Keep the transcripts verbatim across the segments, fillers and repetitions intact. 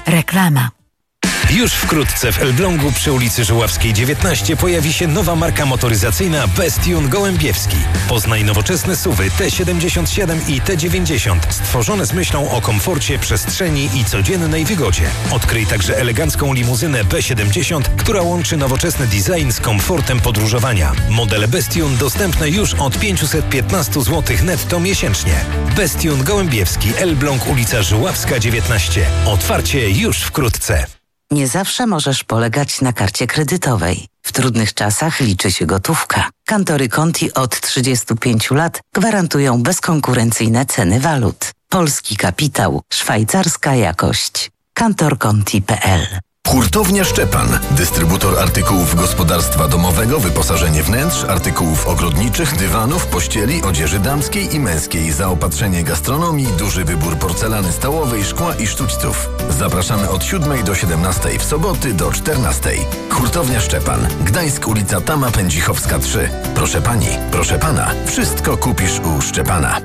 Reklama. Już wkrótce w Elblągu przy ulicy Żuławskiej dziewiętnaście pojawi się nowa marka motoryzacyjna Bestune Gołębiewski. Poznaj nowoczesne suwy T siedemdziesiąt siedem i T dziewięćdziesiąt, stworzone z myślą o komforcie, przestrzeni i codziennej wygodzie. Odkryj także elegancką limuzynę B siedemdziesiąt, która łączy nowoczesny design z komfortem podróżowania. Modele Bestune dostępne już od pięćset piętnaście złotych netto miesięcznie. Bestune Gołębiewski, Elbląg, ulica Żuławska dziewiętnaście. Otwarcie już wkrótce. Nie zawsze możesz polegać na karcie kredytowej. W trudnych czasach liczy się gotówka. Kantory Conti od trzydziestu pięciu lat gwarantują bezkonkurencyjne ceny walut. Polski kapitał, szwajcarska jakość. kantor conti kropka p l. Hurtownia Szczepan. Dystrybutor artykułów gospodarstwa domowego, wyposażenie wnętrz, artykułów ogrodniczych, dywanów, pościeli, odzieży damskiej i męskiej, zaopatrzenie gastronomii, duży wybór porcelany stołowej, szkła i sztućców. Zapraszamy od siódmej do siedemnastej, w soboty do czternastej. Hurtownia Szczepan. Gdańsk, ulica Tama Pędzichowska trzy. Proszę pani, proszę pana, wszystko kupisz u Szczepana.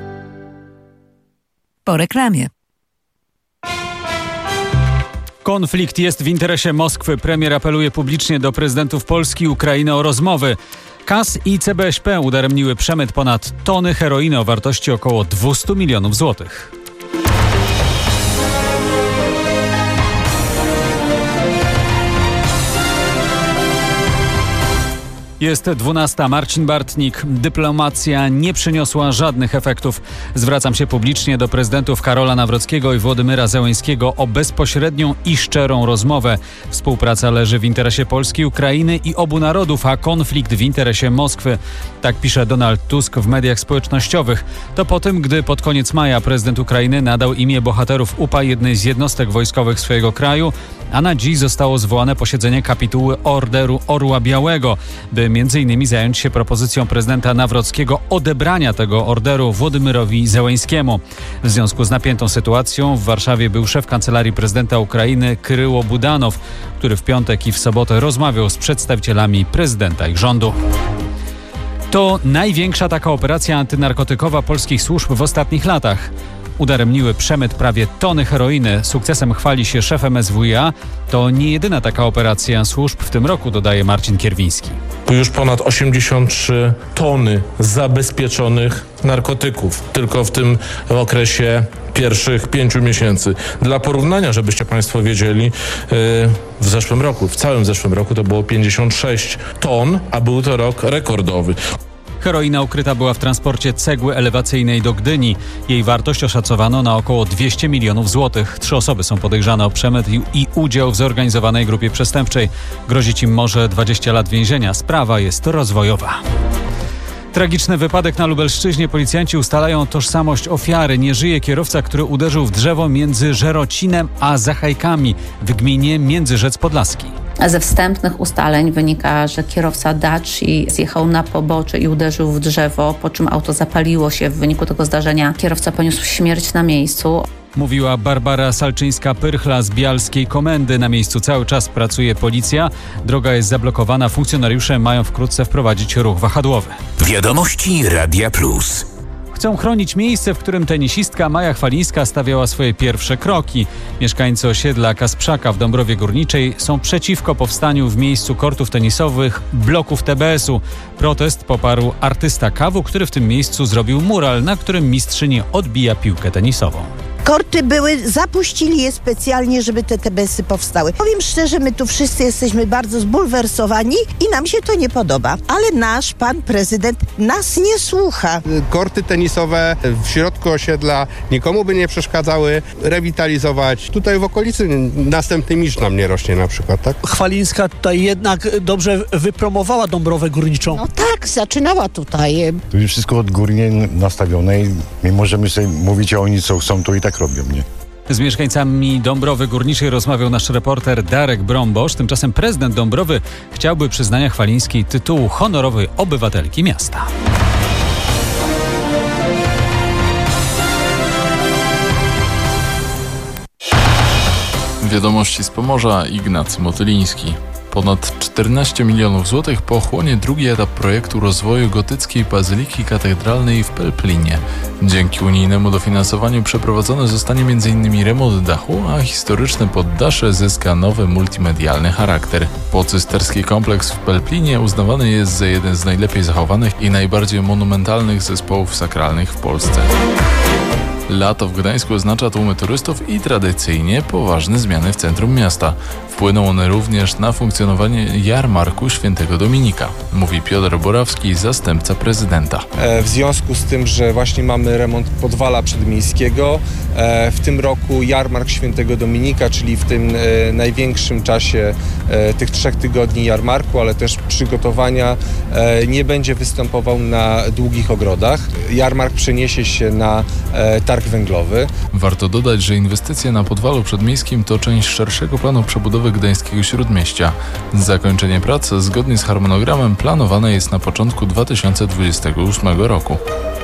Po reklamie. Konflikt jest w interesie Moskwy. Premier apeluje publicznie do prezydentów Polski i Ukrainy o rozmowy. K A S i C B S P udaremniły przemyt ponad tony heroiny o wartości około dwieście milionów złotych. Jest dwunasta. Marcin Bartnik. Dyplomacja nie przyniosła żadnych efektów. Zwracam się publicznie do prezydentów Karola Nawrockiego i Włodymyra Zełenskiego o bezpośrednią i szczerą rozmowę. Współpraca leży w interesie Polski, Ukrainy i obu narodów, a konflikt w interesie Moskwy. Tak pisze Donald Tusk w mediach społecznościowych. To po tym, gdy pod koniec maja prezydent Ukrainy nadał imię bohaterów U P A jednej z jednostek wojskowych swojego kraju, a na dziś zostało zwołane posiedzenie kapituły Orderu Orła Białego, by między innymi zająć się propozycją prezydenta Nawrockiego odebrania tego orderu Włodymyrowi Zełenskiemu. W związku z napiętą sytuacją w Warszawie był szef kancelarii prezydenta Ukrainy Kryło Budanow, który w piątek i w sobotę rozmawiał z przedstawicielami prezydenta i rządu. To największa taka operacja antynarkotykowa polskich służb w ostatnich latach. Udaremniły przemyt prawie tony heroiny. Sukcesem chwali się szef M S W i A. To nie jedyna taka operacja służb w tym roku, dodaje Marcin Kierwiński. Już ponad osiemdziesiąt trzy tony zabezpieczonych narkotyków tylko w tym okresie pierwszych pięciu miesięcy. Dla porównania, żebyście Państwo wiedzieli, w zeszłym roku, w całym zeszłym roku to było pięćdziesiąt sześć ton, a był to rok rekordowy. Heroina ukryta była w transporcie cegły elewacyjnej do Gdyni. Jej wartość oszacowano na około dwieście milionów złotych. Trzy osoby są podejrzane o przemyt i, i udział w zorganizowanej grupie przestępczej. Grozić im może dwadzieścia lat więzienia. Sprawa jest rozwojowa. Tragiczny wypadek na Lubelszczyźnie. Policjanci ustalają tożsamość ofiary. Nie żyje kierowca, który uderzył w drzewo między Żerocinem a Zachajkami w gminie Międzyrzec Podlaski. Ze wstępnych ustaleń wynika, że kierowca Daci zjechał na pobocze i uderzył w drzewo, po czym auto zapaliło się. W wyniku tego zdarzenia kierowca poniósł śmierć na miejscu. Mówiła Barbara Salczyńska-Pyrchla z Bialskiej Komendy. Na miejscu cały czas pracuje policja. Droga jest zablokowana. Funkcjonariusze mają wkrótce wprowadzić ruch wahadłowy. Wiadomości Radia Plus. Chcą chronić miejsce, w którym tenisistka Maja Chwalińska stawiała swoje pierwsze kroki. Mieszkańcy osiedla Kasprzaka w Dąbrowie Górniczej są przeciwko powstaniu w miejscu kortów tenisowych bloków T B S u. Protest poparł artysta Kawu, który w tym miejscu zrobił mural, na którym mistrzyni odbija piłkę tenisową. Korty były, zapuścili je specjalnie, żeby te T B S y powstały. Powiem szczerze, my tu wszyscy jesteśmy bardzo zbulwersowani i nam się to nie podoba. Ale nasz pan prezydent nas nie słucha. Korty tenisowe w środku osiedla nikomu by nie przeszkadzały, rewitalizować. Tutaj w okolicy następny mistrz nam nie rośnie na przykład, tak? Chwalińska tutaj jednak dobrze wypromowała Dąbrowę Górniczą. No tak, zaczynała tutaj. To jest wszystko odgórnie nastawione i my możemy sobie mówić, a oni co chcą, to i tak robią, nie? Z mieszkańcami Dąbrowy Górniczej rozmawiał nasz reporter Darek Brombosz. Tymczasem prezydent Dąbrowy chciałby przyznania Chwalińskiej tytułu honorowej obywatelki miasta. Wiadomości z Pomorza, Ignacy Motyliński. Ponad czternaście milionów złotych pochłonie drugi etap projektu rozwoju gotyckiej bazyliki katedralnej w Pelplinie. Dzięki unijnemu dofinansowaniu przeprowadzony zostanie między innymi remont dachu, a historyczne poddasze zyska nowy multimedialny charakter. Pocysterski kompleks w Pelplinie uznawany jest za jeden z najlepiej zachowanych i najbardziej monumentalnych zespołów sakralnych w Polsce. Lato w Gdańsku oznacza tłumy turystów i tradycyjnie poważne zmiany w centrum miasta. Wpłyną one również na funkcjonowanie jarmarku Świętego Dominika, mówi Piotr Borawski, zastępca prezydenta. W związku z tym, że właśnie mamy remont podwala przedmiejskiego, w tym roku jarmark Świętego Dominika, czyli w tym największym czasie tych trzech tygodni jarmarku, ale też przygotowania, nie będzie występował na długich ogrodach. Jarmark przeniesie się na targ węglowy. Warto dodać, że inwestycje na podwalu przedmiejskim to część szerszego planu przebudowy gdańskiego śródmieścia. Zakończenie prac zgodnie z harmonogramem planowane jest na początku dwa tysiące dwudziestego ósmego roku.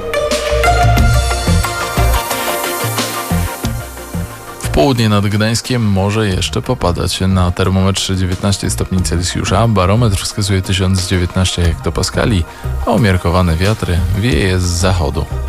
W południe nad Gdańskiem może jeszcze popadać. Na termometrze dziewiętnaście stopni Celsjusza, barometr wskazuje tysiąc dziewiętnaście hektopaskali, a umiarkowane wiatry wieje z zachodu.